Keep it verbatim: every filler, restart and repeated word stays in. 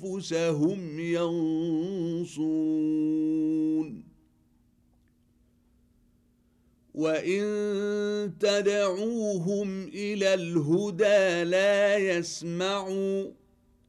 أنفسهم ينصرون وإن تدعوهم إلى الهدى لا يسمعوا